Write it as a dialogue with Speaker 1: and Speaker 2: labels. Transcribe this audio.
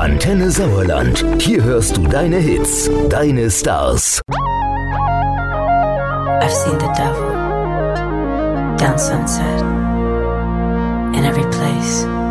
Speaker 1: Antenne Sauerland. Hier hörst du deine Hits, deine Stars.
Speaker 2: I've seen the devil down Sunset in every place.